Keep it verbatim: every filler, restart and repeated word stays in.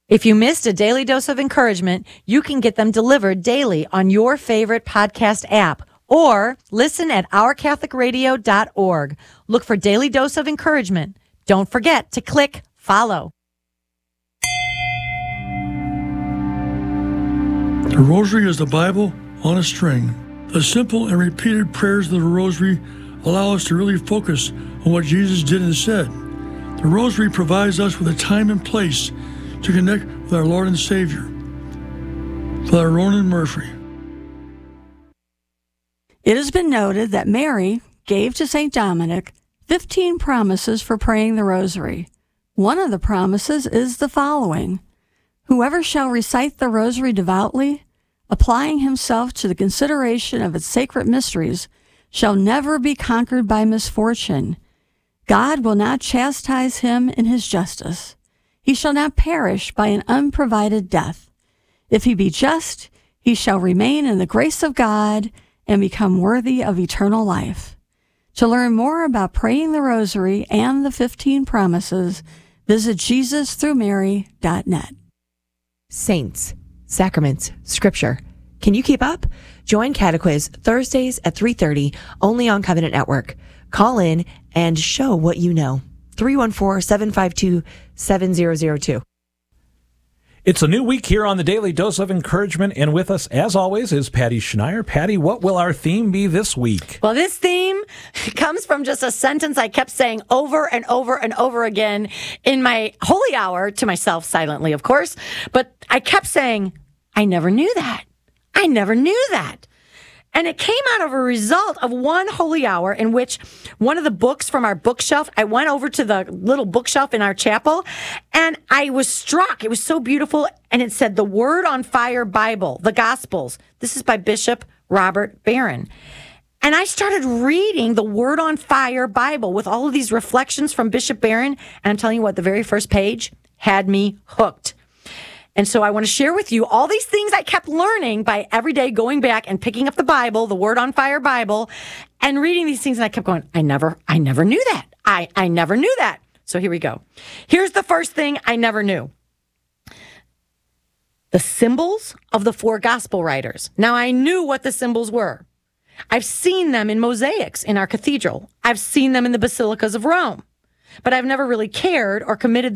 If you missed a daily dose of encouragement, you can get them delivered daily on your favorite podcast app or listen at our catholic radio dot org. Look for Daily Dose of Encouragement. Don't forget to click follow. The Rosary is the Bible on a string. The simple and repeated prayers of the Rosary allow us to really focus on what Jesus did and said. The Rosary provides us with a time and place to connect with our Lord and Savior. Father Ronan Murphy. It has been noted that Mary gave to Saint Dominic fifteen promises for praying the Rosary. One of the promises is the following: whoever shall recite the Rosary devoutly, applying himself to the consideration of its sacred mysteries, shall never be conquered by misfortune. God will not chastise him in his justice. He shall not perish by an unprovided death. If he be just, he shall remain in the grace of God and become worthy of eternal life. To learn more about praying the Rosary and the fifteen promises, visit Jesus through Mary dot net. Saints, sacraments, scripture. Can you keep up? Join Catequiz Thursdays at three thirty, only on Covenant Network. Call in and show what you know. three one four, seven five two, seven zero zero two. It's a new week here on the Daily Dose of Encouragement, and with us, as always, is Patty Schneier. Patty, what will our theme be this week? Well, this theme comes from just a sentence I kept saying over and over and over again in my holy hour to myself, silently, of course. But I kept saying, I never knew that. I never knew that. And it came out of a result of one holy hour in which one of the books from our bookshelf, I went over to the little bookshelf in our chapel, and I was struck. It was so beautiful. And it said, The Word on Fire Bible, the Gospels. This is by Bishop Robert Barron. And I started reading the Word on Fire Bible with all of these reflections from Bishop Barron. And I'm telling you what, the very first page had me hooked. And so I want to share with you all these things I kept learning by every day going back and picking up the Bible, the Word on Fire Bible, and reading these things. And I kept going, I never, I never knew that. I, I never knew that. So here we go. Here's the first thing I never knew. The symbols of the four gospel writers. Now, I knew what the symbols were. I've seen them in mosaics in our cathedral. I've seen them in the basilicas of Rome. But I've never really cared or committed